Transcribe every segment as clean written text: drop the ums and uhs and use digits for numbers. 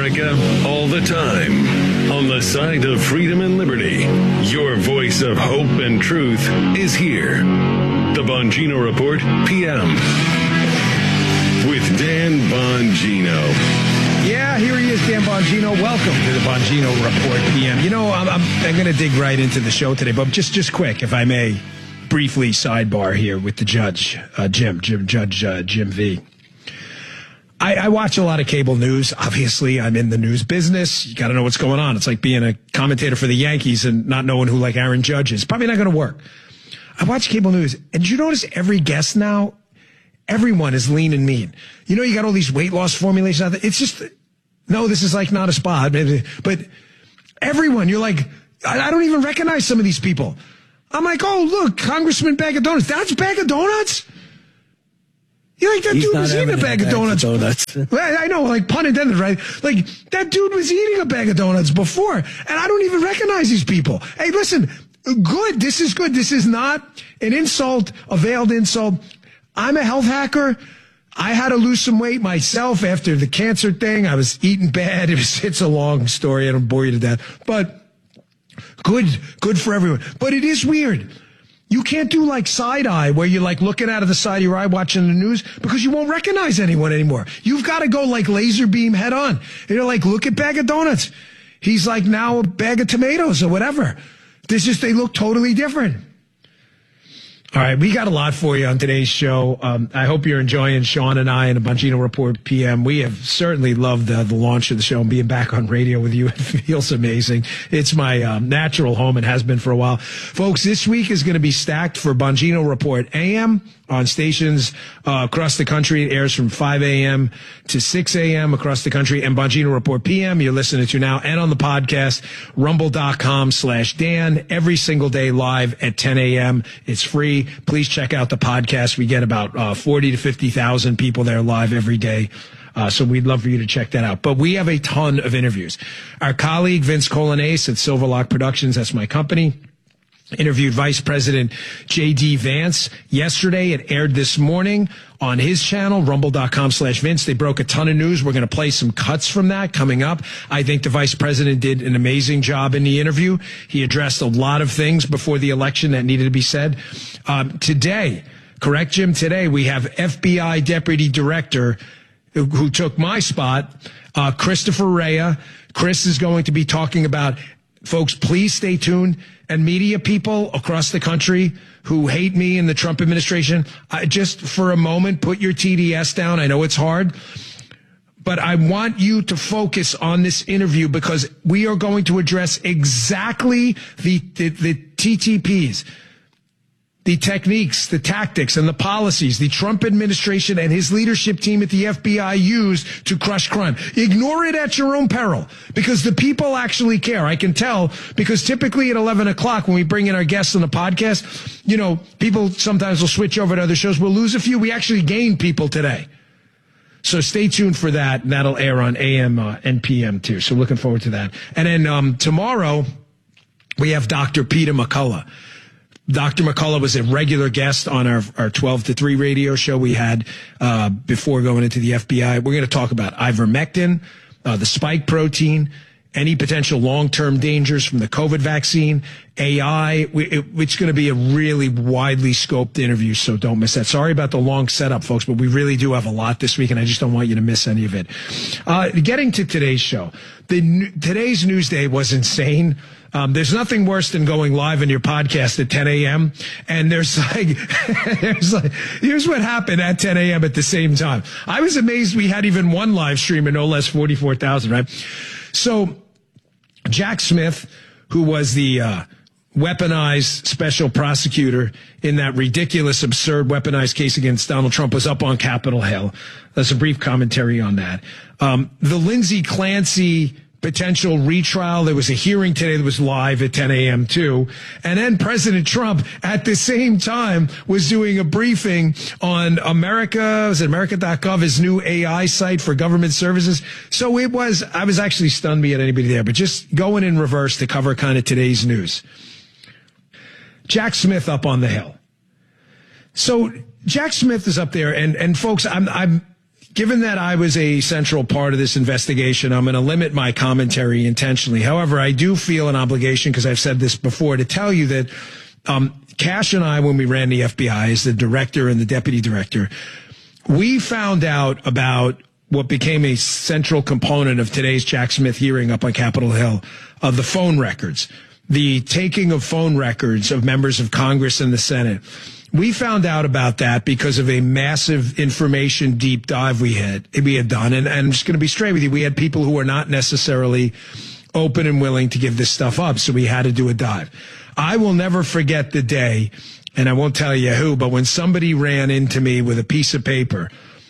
America, all the time. On the side of freedom and liberty, your voice of hope and truth is here. The Bongino Report, PM. With Dan Bongino. Yeah, here he is, Dan Bongino. Welcome to the Bongino Report, PM. You know, I'm going to dig right into the show today, but just quick, if I may, briefly sidebar here with the judge, Jim V. I watch a lot of cable news. Obviously, I'm in the news business. You got to know what's going on. It's like being a commentator for the Yankees and not knowing who, like, Aaron Judge is. Probably not going to work. I watch cable news, and did you notice every guest now, everyone is lean and mean? You know, you got all these weight loss formulations out there. It's just, no, this is like not a spa, but everyone, you're like, I don't even recognize some of these people. I'm like, oh, look, Congressman Bag of Donuts. That's Bag of Donuts? You like, that dude was eating a bag of donuts. I know, like, pun intended, right? Like, that dude was eating a bag of donuts before, and I don't even recognize these people. Hey, listen, good. This is good. This is not an insult, a veiled insult. I'm a health hacker. I had to lose some weight myself after the cancer thing. I was eating bad. It's a long story. I don't bore you to death. But good for everyone. But it is weird. You can't do like side eye where you're like looking out of the side of your eye watching the news because you won't recognize anyone anymore. You've got to go like laser beam head on. And you're like, look at Bag of Donuts. He's like now a bag of tomatoes or whatever. They look totally different. All right, we got a lot for you on today's show. I hope you're enjoying Sean and I and the Bongino Report PM. We have certainly loved the launch of the show and being back on radio with you. It feels amazing. It's my natural home and has been for a while. Folks, this week is going to be stacked for Bongino Report AM on stations across the country. It airs from 5 a.m. to 6 a.m. across the country. And Bongino Report PM, you're listening to now, and on the podcast, rumble.com/Dan, every single day live at 10 a.m. It's free. Please check out the podcast. We get about 40 to 50,000 people there live every day. So we'd love for you to check that out. But we have a ton of interviews. Our colleague, Vince Colonnese at Silverlock Productions, that's my company, interviewed Vice President J.D. Vance yesterday. It aired this morning on his channel, rumble.com/Vince. They broke a ton of news. We're going to play some cuts from that coming up. I think the Vice President did an amazing job in the interview. He addressed a lot of things before the election that needed to be said. Today, correct, Jim? Today we have FBI Deputy Director who took my spot, Christopher Wray. Chris is going to be talking about, folks, please stay tuned. And media people across the country who hate me and the Trump administration, just for a moment, put your TDS down. I know it's hard, but I want you to focus on this interview because we are going to address exactly the TTPs, the techniques, the tactics, and the policies the Trump administration and his leadership team at the FBI use to crush crime. Ignore it at your own peril because the people actually care. I can tell because typically at 11 o'clock when we bring in our guests on the podcast, you know, people sometimes will switch over to other shows. We'll lose a few. We actually gained people today. So stay tuned for that. And that'll air on AM and PM too. So looking forward to that. And then tomorrow we have Dr. Peter McCullough. Dr. McCullough was a regular guest on our 12 to 3 radio show we had before going into the FBI. We're going to talk about ivermectin, the spike protein, any potential long-term dangers from the COVID vaccine, AI. It's going to be a really widely scoped interview, so don't miss that. Sorry about the long setup, folks, but we really do have a lot this week, and I just don't want you to miss any of it. Getting to today's show, today's news day was insane. There's nothing worse than going live in your podcast at 10 a.m. And here's what happened at 10 a.m. at the same time. I was amazed we had even one live stream and no less 44,000, right? So Jack Smith, who was the weaponized special prosecutor in that ridiculous, absurd weaponized case against Donald Trump, was up on Capitol Hill. That's a brief commentary on that. The Lindsey Clancy potential retrial. There was a hearing today that was live at 10 a.m. too. And then President Trump at the same time was doing a briefing on America.gov, his new AI site for government services. So I was actually stunned me at anybody there, but just going in reverse to cover kind of today's news. Jack Smith up on the Hill. So Jack Smith is up there and folks, given that I was a central part of this investigation, I'm going to limit my commentary intentionally. However, I do feel an obligation, because I've said this before, to tell you that Cash and I, when we ran the FBI as the director and the deputy director, we found out about what became a central component of today's Jack Smith hearing up on Capitol Hill, of the phone records, the taking of phone records of members of Congress and the Senate. We found out about that because of a massive information deep dive we had done. And I'm just going to be straight with you. We had people who were not necessarily open and willing to give this stuff up. So we had to do a dive. I will never forget the day, and I won't tell you who, but when somebody ran into me with a piece of paper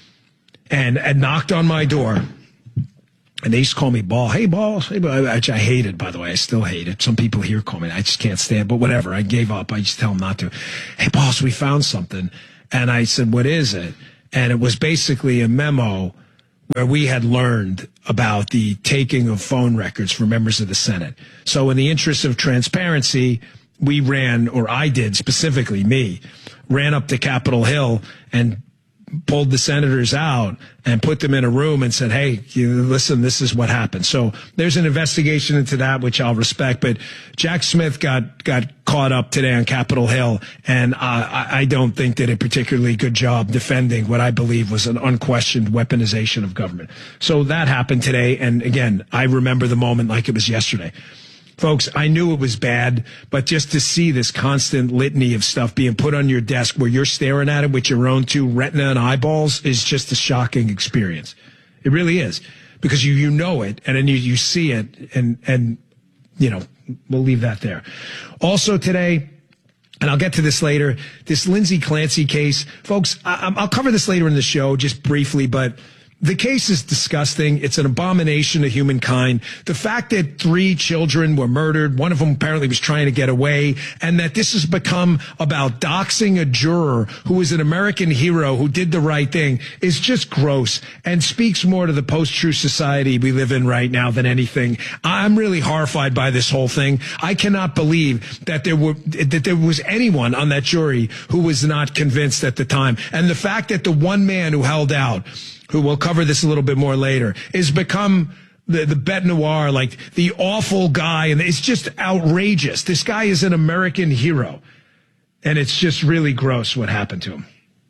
and knocked on my door, and they used to call me Ball. Hey, Ball. Which I hated, by the way. I still hate it. Some people here call me. I just can't stand it. But whatever. I gave up. I just tell them not to. Hey, boss, we found something. And I said, what is it? And it was basically a memo where we had learned about the taking of phone records for members of the Senate. So in the interest of transparency, we ran, or I did specifically, me, ran up to Capitol Hill and pulled the senators out and put them in a room and said, hey, listen, this is what happened. So there's an investigation into that, which I'll respect. But Jack Smith got caught up today on Capitol Hill, and I don't think did a particularly good job defending what I believe was an unquestioned weaponization of government. So that happened today. And again, I remember the moment like it was yesterday. Folks, I knew it was bad, but just to see this constant litany of stuff being put on your desk where you're staring at it with your own two retina and eyeballs is just a shocking experience. It really is, because you know it, and then you see it, and you know, we'll leave that there. Also today, and I'll get to this later, this Lindsay Clancy case. Folks, I'll cover this later in the show just briefly, but the case is disgusting. It's an abomination to humankind. The fact that 3 children were murdered, one of them apparently was trying to get away, and that this has become about doxing a juror who is an American hero who did the right thing is just gross and speaks more to the post-truth society we live in right now than anything. I'm really horrified by this whole thing. I cannot believe that there was anyone on that jury who was not convinced at the time. And the fact that the one man who held out, who will cover this a little bit more later, is become the bête noire, like the awful guy. And it's just outrageous. This guy is an American hero. And it's just really gross what happened to him.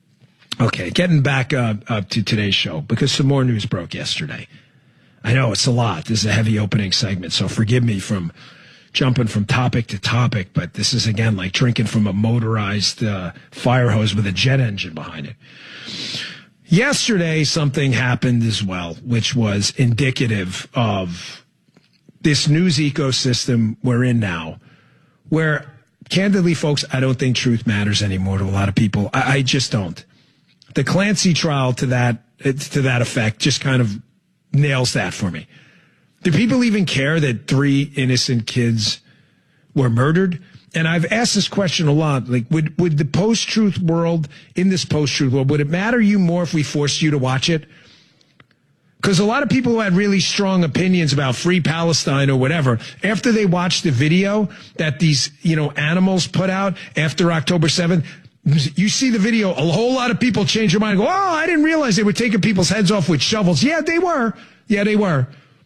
Okay, getting back up to today's show, because some more news broke yesterday. I know it's a lot. This is a heavy opening segment, so forgive me from jumping from topic to topic, but this is, again, like drinking from a motorized fire hose with a jet engine behind it. Yesterday, something happened as well, which was indicative of this news ecosystem we're in now, where, candidly, folks, I don't think truth matters anymore to a lot of people. I just don't. The Clancy trial to that effect just kind of nails that for me. Do people even care that 3 innocent kids were murdered? And I've asked this question a lot. Like, would the post-truth world, in this post-truth world, would it matter you more if we forced you to watch it? Because a lot of people who had really strong opinions about free Palestine or whatever, after they watched the video that these, animals put out after October 7th, you see the video, a whole lot of people change their mind and go, oh, I didn't realize they were taking people's heads off with shovels. Yeah, they were. Yeah, they were.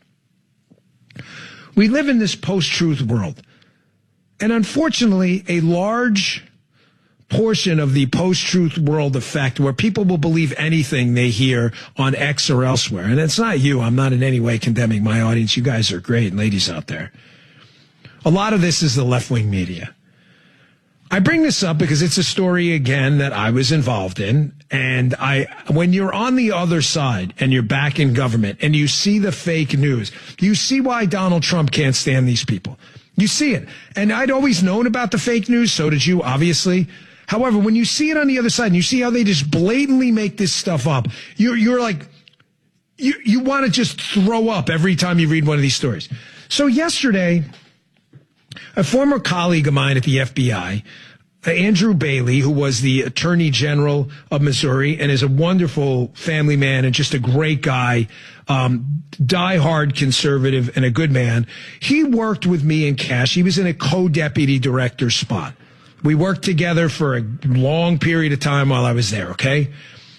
We live in this post-truth world. And unfortunately, a large portion of the post-truth world effect, where people will believe anything they hear on X or elsewhere. And it's not you. I'm not in any way condemning my audience. You guys are great, ladies out there. A lot of this is the left-wing media. I bring this up because it's a story, again, that I was involved in. And when you're on the other side and you're back in government and you see the fake news, you see why Donald Trump can't stand these people. You see it. And I'd always known about the fake news. So did you, obviously. However, when you see it on the other side and you see how they just blatantly make this stuff up, you're like, you want to just throw up every time you read one of these stories. So yesterday, a former colleague of mine at the FBI, Andrew Bailey, who was the Attorney General of Missouri and is a wonderful family man and just a great guy, diehard conservative and a good man. He worked with me and Cash. He was in a co-deputy director spot. We worked together for a long period of time while I was there, okay?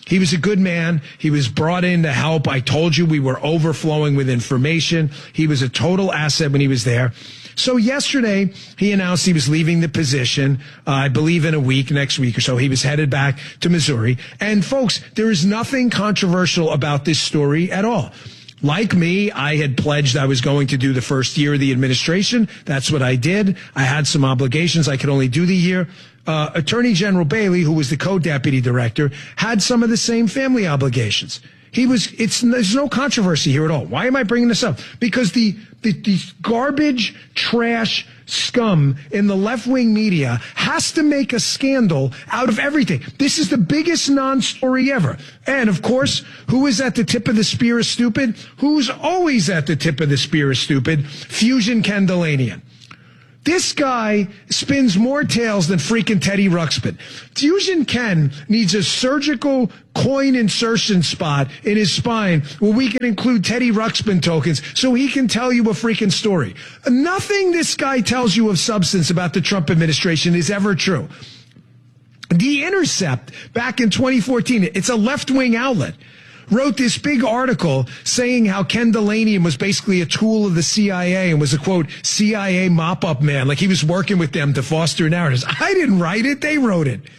He was a good man. He was brought in to help. I told you we were overflowing with information. He was a total asset when he was there. So yesterday, he announced he was leaving the position, I believe in a week, next week or so. He was headed back to Missouri. And folks, there is nothing controversial about this story at all. Like me, I had pledged I was going to do the first year of the administration. That's what I did. I had some obligations. I could only do the year. Attorney General Bailey, who was the co-deputy director, had some of the same family obligations. There's no controversy here at all. Why am I bringing this up? Because the garbage, trash, scum in the left-wing media has to make a scandal out of everything. This is the biggest non-story ever. And, of course, who is at the tip of the spear is stupid? Who's always at the tip of the spear is stupid? Fusion Kendallanian. This guy spins more tales than freaking Teddy Ruxpin. Fusion Ken needs a surgical coin insertion spot in his spine where we can include Teddy Ruxpin tokens so he can tell you a freaking story. Nothing this guy tells you of substance about the Trump administration is ever true. The Intercept, back in 2014, it's a left-wing outlet, wrote this big article saying how Kendallanian was basically a tool of the CIA and was a, quote, CIA mop-up man, like he was working with them to foster narratives. I didn't write it. They wrote it.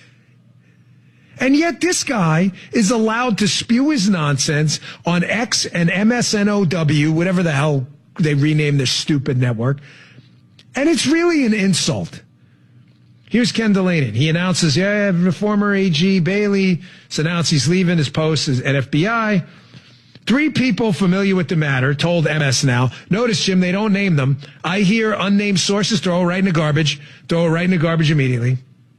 And yet this guy is allowed to spew his nonsense on X and MSNOW, whatever the hell they renamed their stupid network. And it's really an insult. Here's Kendallanian. He announces, former AG Bailey has announced he's leaving his post at FBI. 3 people familiar with the matter told MS Now. Notice, Jim, they don't name them. I hear unnamed sources, throw it right in the garbage. Throw it right in the garbage immediately.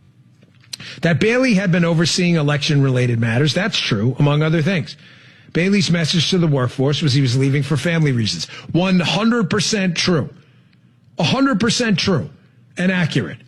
That Bailey had been overseeing election-related matters. That's true, among other things. Bailey's message to the workforce was he was leaving for family reasons. 100% true. 100% true and accurate.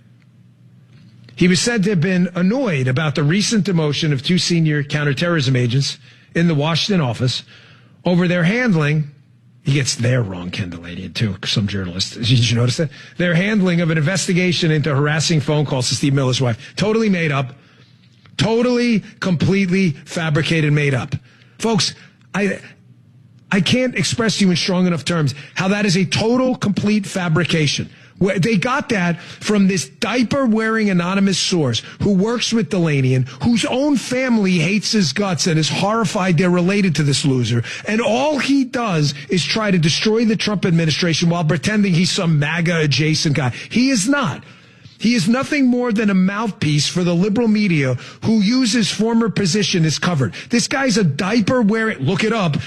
He was said to have been annoyed about the recent demotion of 2 senior counterterrorism agents in the Washington office over their handling. He gets their wrong, Kendallanian, too, some journalists. Did you notice that? Their handling of an investigation into harassing phone calls to Steve Miller's wife. Totally made up. Totally, completely fabricated, made up. Folks, I can't express to you in strong enough terms how that is a total, complete fabrication. They got that from this diaper-wearing anonymous source who works with Delanian, whose own family hates his guts and is horrified they're related to this loser. And all he does is try to destroy the Trump administration while pretending he's some MAGA-adjacent guy. He is not. He is nothing more than a mouthpiece for the liberal media who uses former position as covered. This guy's a diaper-wearing, look it up,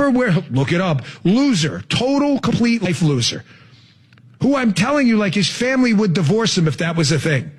loser, total, complete life loser. Who I'm telling you, like his family would divorce him if that was a thing.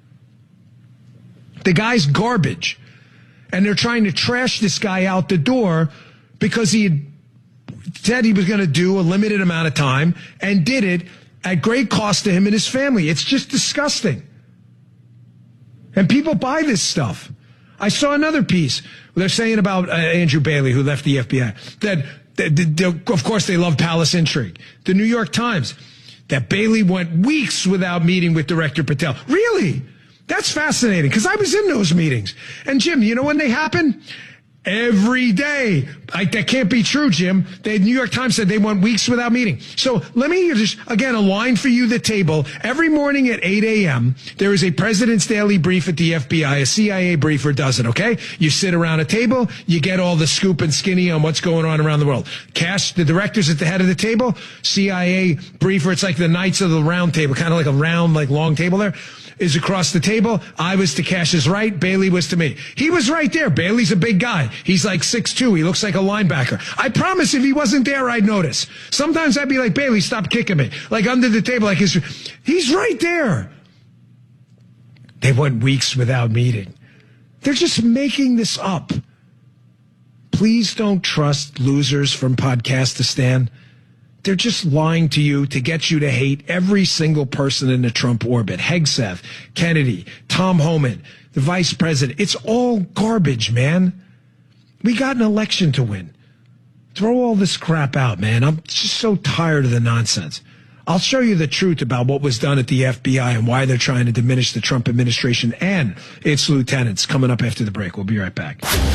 The guy's garbage. And they're trying to trash this guy out the door because he had said he was going to do a limited amount of time and did it at great cost to him and his family. It's just disgusting. And people buy this stuff. I saw another piece they're saying about Andrew Bailey, who left the FBI, that of course they love palace intrigue. The New York Times, that Bailey went weeks without meeting with Director Patel. Really? That's fascinating, because I was in those meetings. And, Jim, you know when they happen? Every day. That can't be true, Jim. The New York Times said they went weeks without meeting. So let me just, again, align for you the table. Every morning at 8 a.m., there is a President's Daily Brief at the FBI. A CIA briefer does it, okay? You sit around a table, you get all the scoop and skinny on what's going on around the world. Cash, the director's at the head of the table. CIA briefer, it's like the Knights of the Round Table, kind of like a round, like long table there, is across the table. I was to Cash's right. Bailey was to me. He was right there. Bailey's a big guy. He's like 6'2". He looks like a linebacker. I promise if he wasn't there, I'd notice. Sometimes I'd be like, Bailey, stop kicking me. Like under the table, like he's right there. They went weeks without meeting. They're just making this up. Please don't trust losers from Podcastistan. They're just lying to you to get you to hate every single person in the Trump orbit. Hegseth, Kennedy, Tom Homan, the vice president. It's all garbage, man. We got an election to win. Throw all this crap out, man. I'm just so tired of the nonsense. I'll show you the truth about what was done at the FBI and why they're trying to diminish the Trump administration and its lieutenants coming up after the break. We'll be right back.